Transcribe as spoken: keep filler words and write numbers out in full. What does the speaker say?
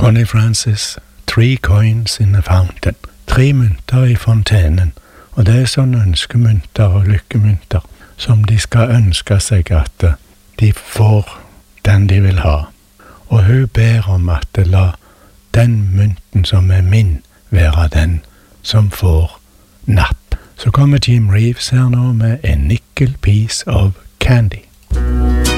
Connie Francis, Three Coins in a Fountain. Tre mynter i fontenen, og det er sånne ønskemynter og lykkemynter som de skal ønske seg at de får den de vil ha. Og hun ber om at la den mynten som er min være den som får napp. Så kommer Jim Reeves her nå med A Nickel Piece of Candy.